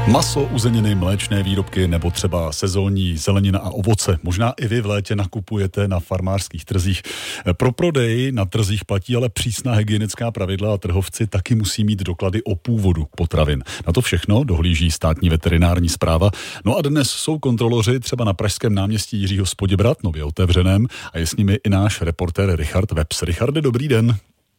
Maso, uzeniny, mléčné výrobky nebo třeba sezónní zelenina a ovoce. Možná i vy v létě nakupujete na farmářských trzích. Pro prodej na trzích platí ale přísná hygienická pravidla a trhovci taky musí mít doklady o původu potravin. Na to všechno dohlíží státní veterinární správa. No a dnes jsou kontroloři třeba na pražském náměstí Jiřího z Poděbrad, nově otevřeném, a je s nimi i náš reportér Richard Webs. Richarde, dobrý den.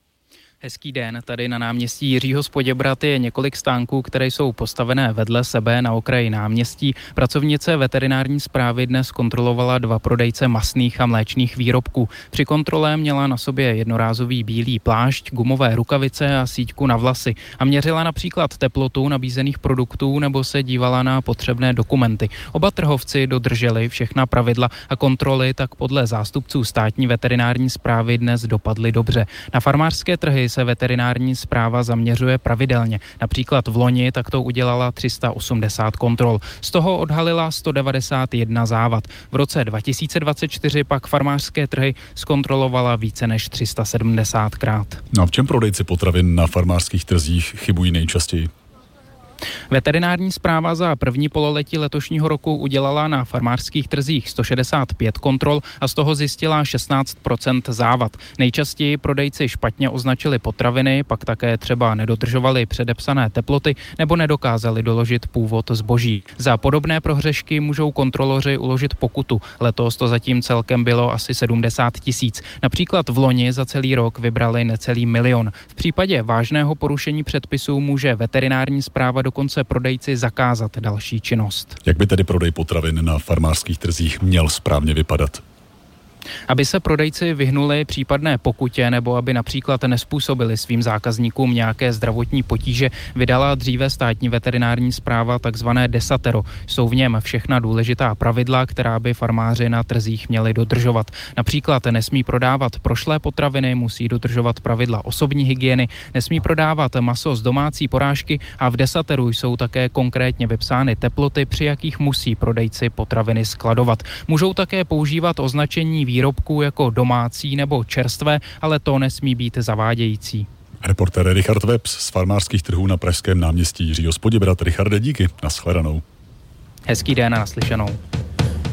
Hezký den, tady na náměstí Jiřího z Poděbrad je několik stánků, které jsou postavené vedle sebe na okraji náměstí. Pracovnice veterinární správy dnes kontrolovala 2 prodejce masných a mléčných výrobků. Při kontrole měla na sobě jednorázový bílý plášť, gumové rukavice a síťku na vlasy a měřila například teplotu nabízených produktů nebo se dívala na potřebné dokumenty. Oba trhovci dodrželi všechna pravidla a kontroly tak podle zástupců státní veterinární správy dnes dopadly dobře. Na farmářské trhy se veterinární správa zaměřuje pravidelně. Například v loni takto udělala 380 kontrol. Z toho odhalila 191 závad. V roce 2024 pak farmářské trhy zkontrolovala více než 370krát. No a v čem prodejci potravin na farmářských trzích chybují nejčastěji? Veterinární správa za první pololetí letošního roku udělala na farmářských trzích 165 kontrol a z toho zjistila 16% závad. Nejčastěji prodejci špatně označili potraviny, pak také třeba nedodržovali předepsané teploty nebo nedokázali doložit původ zboží. Za podobné prohřešky můžou kontroloři uložit pokutu. Letos to zatím celkem bylo asi 70 000. Například v loni za celý rok vybrali necelý 1 000 000. V případě vážného porušení předpisů může veterinární správa dokonce prodejci zakázat další činnost. Jak by tedy prodej potravin na farmářských trzích měl správně vypadat? Aby se prodejci vyhnuli případné pokutě nebo aby například nespůsobili svým zákazníkům nějaké zdravotní potíže, vydala dříve státní veterinární správa takzvané desatero. Jsou v něm všechna důležitá pravidla, která by farmáři na trzích měli dodržovat. Například nesmí prodávat prošlé potraviny, musí dodržovat pravidla osobní hygieny, nesmí prodávat maso z domácí porážky a v desateru jsou také konkrétně vypsány teploty, při jakých musí prodejci potraviny skladovat. Můžou také používat označení výrobků jako domácí nebo čerstvé, ale to nesmí být zavádějící. Reportér Richard Webs z farmářských trhů na pražském náměstí Jiřího z Poděbrad. Richarde, díky. Nashledanou. Hezký den a naslyšenou.